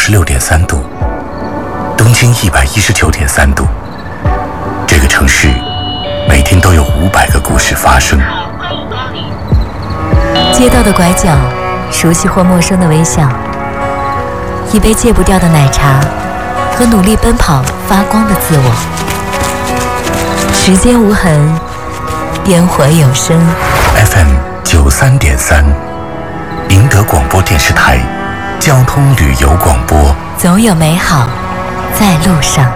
96.3度，东经119.3度。这个城市每天都有500个故事发生。 街道的拐角，熟悉或陌生的微笑，一杯戒不掉的奶茶和努力奔跑发光的自我。时间无痕，烟火有声。 FM 93.3，宁德广播电视台交通旅游广播， 总有美好在路上。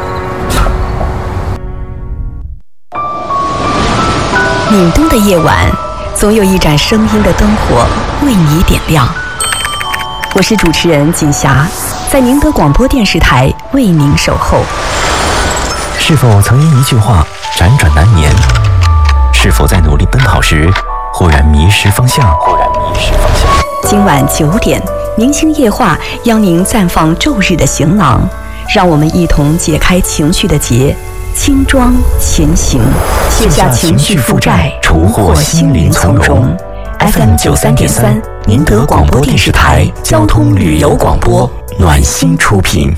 闽东的夜晚，总有一盏声音的灯火为你点亮。我是主持人锦霞，在宁德广播电视台为您守候。 是否曾因一句话辗转难眠？是否在努力奔跑时忽然迷失方向？ 今晚9点，明星夜话邀您绽放昼日的行囊，让我们一同解开情绪的结，轻装前行，卸下情绪负债，重获心灵从容。FM 93.3，宁德广播电视台交通旅游广播，暖心出品。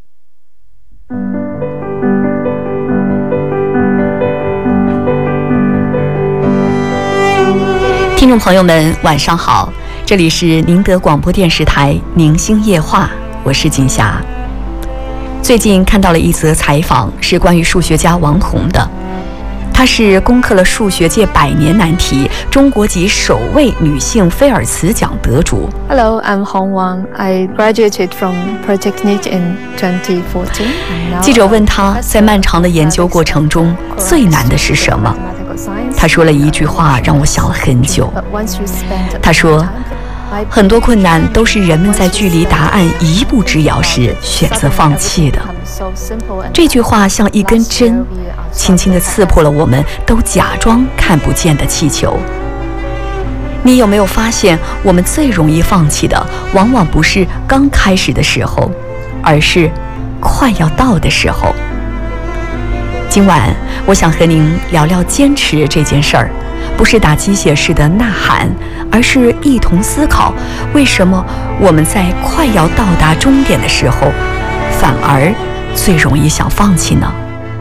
听众朋友们，晚上好，这里是宁德广播电视台明星夜话，我是锦霞。最近看到了一则采访，是关于数学家王彤的。她是攻克了数学界100年难题，中国籍首位女性菲尔茨奖得主。 Hello, I'm Hong Wang. I graduated from Polytechnic in 2014. 记者问她，在漫长的研究过程中，最难的是什么？她说了一句话，让我想了很久。她说，很多困难都是人们在距离答案一步之遥时选择放弃的。这句话像一根针，轻轻地刺破了我们都假装看不见的气球。你有没有发现，我们最容易放弃的，往往不是刚开始的时候，而是快要到的时候。今晚我想和您聊聊坚持这件事儿，不是打鸡血式的呐喊，而是一同思考，为什么我们在快要到达终点的时候，反而最容易想放弃呢？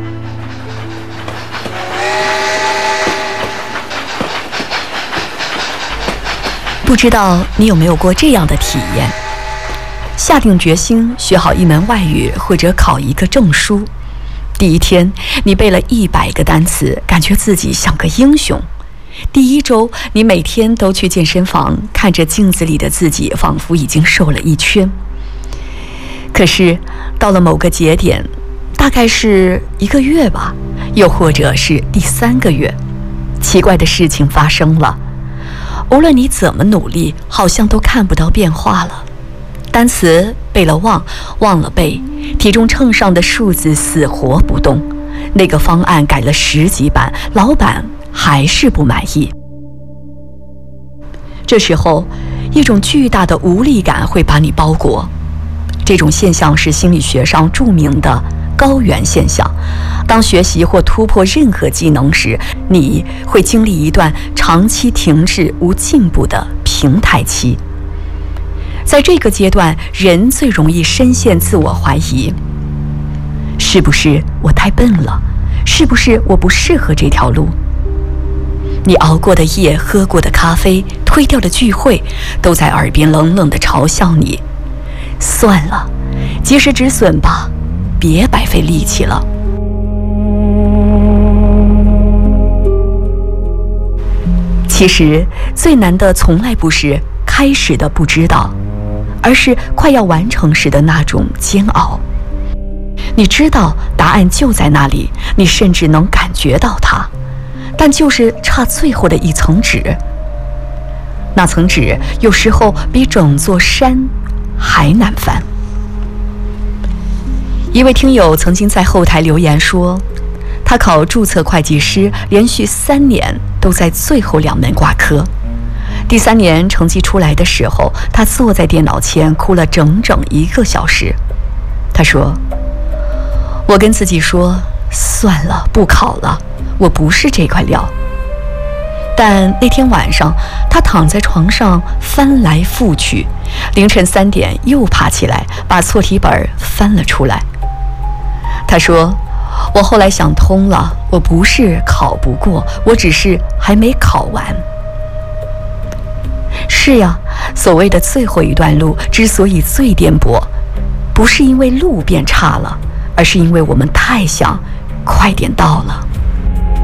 不知道你有没有过这样的体验？下定决心学好一门外语或者考一个证书，第一天你背了100个单词，感觉自己像个英雄。第1周你每天都去健身房，看着镜子里的自己，仿佛已经瘦了1圈。可是到了某个节点，大概是1个月吧，又或者是第3个月，奇怪的事情发生了。无论你怎么努力，好像都看不到变化了。单词背了忘了背，体重秤上的数字死活不动，那个方案改了10几版，老板还是不满意。这时候，一种巨大的无力感会把你包裹。这种现象是心理学上著名的高原现象。当学习或突破任何技能时，你会经历一段长期停滞无进步的平台期。在这个阶段，人最容易深陷自我怀疑，是不是我太笨了？是不是我不适合这条路？你熬过的夜，喝过的咖啡，推掉的聚会，都在耳边冷冷地嘲笑你。算了，及时止损吧，别白费力气了。其实最难的从来不是开始的不知道，而是快要完成时的那种煎熬。你知道答案就在那里，你甚至能感觉到它，但就是差最后的一层纸。那层纸有时候比整座山还难翻。一位听友曾经在后台留言说，他考注册会计师连续3年都在最后2门挂科。第3年成绩出来的时候，他坐在电脑前哭了整整1个小时。他说，我跟自己说，算了，不考了，我不是这块料。但那天晚上，他躺在床上翻来覆去， 凌晨3点又爬起来，把错题本翻了出来。他说，我后来想通了，我不是考不过，我只是还没考完。是呀，所谓的最后一段路之所以最颠簸，不是因为路变差了，而是因为我们太想快点到了。